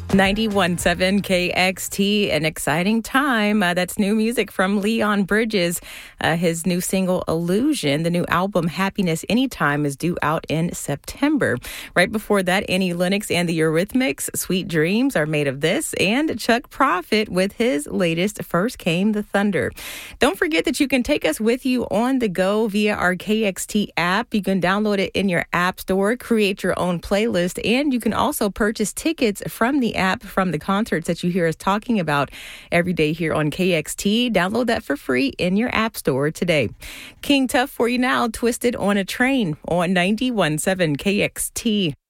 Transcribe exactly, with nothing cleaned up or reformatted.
ninety-one point seven K X T, an exciting time. Uh, that's new music from Leon Bridges. Uh, his new single, Illusion. The new album, Happiness Anytime, is due out in September. Right before that, Annie Lennox and the Eurythmics, Sweet Dreams Are Made of This, and Chuck Prophet with his latest, First Came the Thunder. Don't forget that you can take us with you on the go via our K X T app. You can download it in your app store, create your own playlist, and you can also purchase tickets from the app from the concerts that you hear us talking about every day here on K X T. Download that for free in your app store today. King Tuff for you now, Twisted on a Train on ninety-one point seven K X T.